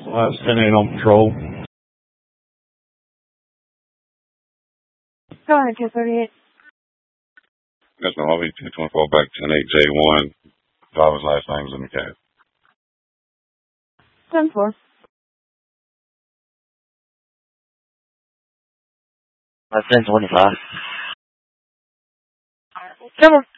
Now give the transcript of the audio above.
That's 10-8 on patrol. Go ahead, 238. That's no RV 224 back 10-8 J1. Driver's last name's in the cab. 10-4. That's 1025. Come on.